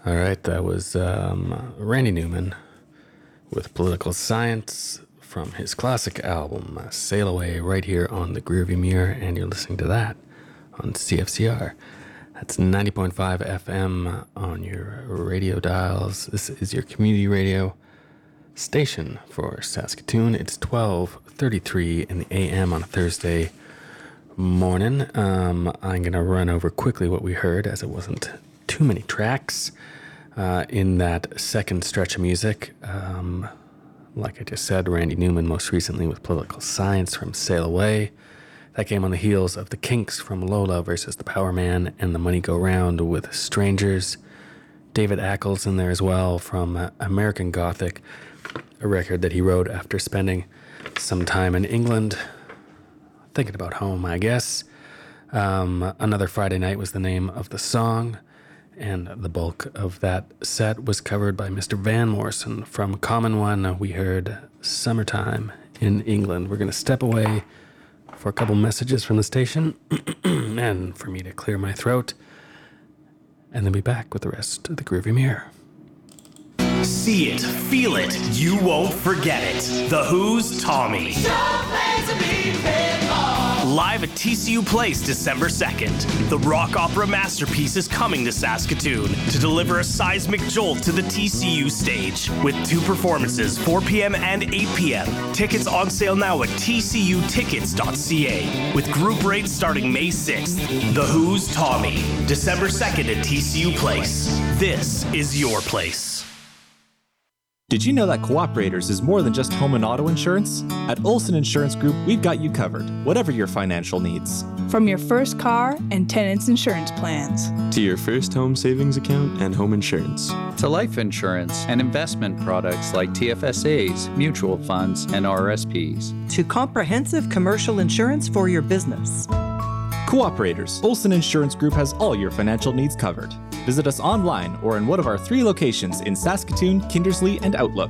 All right, that was Randy Newman with Political Science from his classic album, Sail Away, right here on the Groovy Mirror, and you're listening to that on CFCR. That's 90.5 FM on your radio dials. This is your community radio station for Saskatoon. It's 12:33 in the AM on a Thursday morning. I'm going to run over quickly what we heard, as it wasn't too many tracks in that second stretch of music. Like I just said, Randy Newman most recently with Political Science from Sail Away. That came on the heels of the Kinks from Lola versus the Power Man and the Money Go Round with Strangers. David Ackles in there as well from American Gothic, a record that he wrote after spending some time in England, thinking about home, I guess. Another Friday Night was the name of the song, and the bulk of that set was covered by Mr. Van Morrison. From Common One, we heard Summertime in England. We're going to step away for a couple messages from the station and for me to clear my throat, and then be back with the rest of the Groovy Mirror. See it, feel it, you won't forget it. The Who's Tommy. Live at TCU Place December 2nd. The rock opera masterpiece is coming to Saskatoon to deliver a seismic jolt to the TCU stage. With 2 performances, 4 p.m. and 8 p.m. Tickets on sale now at tcutickets.ca. With group rates starting May 6th. The Who's Tommy. December 2nd at TCU Place. This is your place. Did you know that Cooperators is more than just home and auto insurance? At Olson Insurance Group, we've got you covered, whatever your financial needs. From your first car and tenants insurance plans, to your first home savings account and home insurance, to life insurance and investment products like TFSAs, mutual funds, and RSPs, to comprehensive commercial insurance for your business. Cooperators, Olson Insurance Group has all your financial needs covered. Visit us online or in one of our 3 locations in Saskatoon, Kindersley, and Outlook.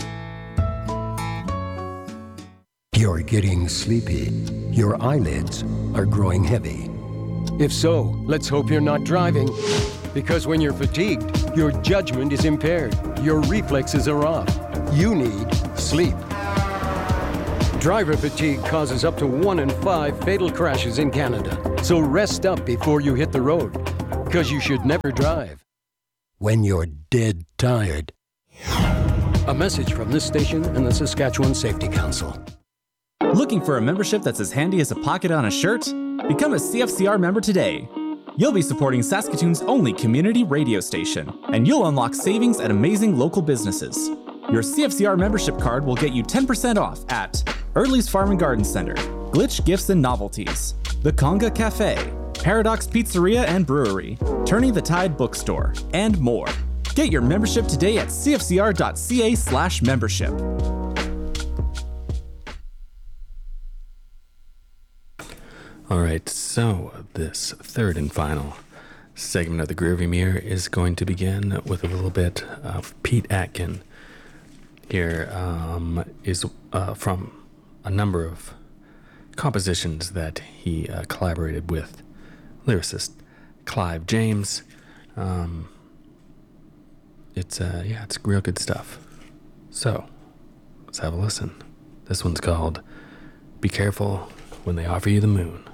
You're getting sleepy. Your eyelids are growing heavy. If so, let's hope you're not driving. Because when you're fatigued, your judgment is impaired. Your reflexes are off. You need sleep. Driver fatigue causes up to 1 in 5 fatal crashes in Canada. So rest up before you hit the road. Because you should never drive. When you're dead tired. A message from this station and the Saskatchewan Safety Council. Looking for a membership that's as handy as a pocket on a shirt? Become a CFCR member today. You'll be supporting Saskatoon's only community radio station, and you'll unlock savings at amazing local businesses. Your CFCR membership card will get you 10% off at Early's Farm and Garden Center, Glitch Gifts and Novelties, The Conga Cafe, Paradox Pizzeria and Brewery, Turning the Tide Bookstore, and more. Get your membership today at cfcr.ca/membership. All right, so this third and final segment of the Groovy Mirror is going to begin with a little bit of Pete Atkin. Here is from a number of compositions that he collaborated with lyricist Clive James. It's real good stuff. So let's have a listen. This one's called Be Careful When They Offer You the Moon.